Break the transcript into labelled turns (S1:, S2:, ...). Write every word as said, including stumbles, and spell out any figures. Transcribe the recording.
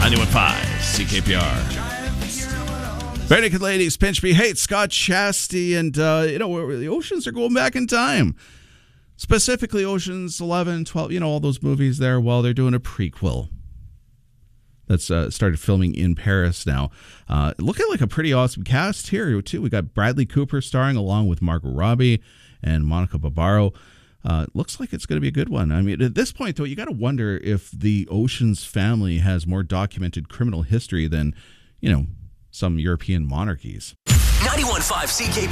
S1: ninety-one point five C K P R. Bare Naked Ladies, Pinch Me. Hey, it's Scott Chasty, and, uh, you know, the Oceans are going back in time. Specifically, Oceans eleven, twelve, you know, all those movies there. Well, they're doing a prequel that's uh, started filming in Paris now. Uh, looking like a pretty awesome cast here, too. We got Bradley Cooper starring along with Margot Robbie and Monica Barbaro. Uh, looks like it's going to be a good one. I mean, at this point, though, you got to wonder if the Oceans family has more documented criminal history than, you know, some European monarchies.
S2: ninety-one point five C K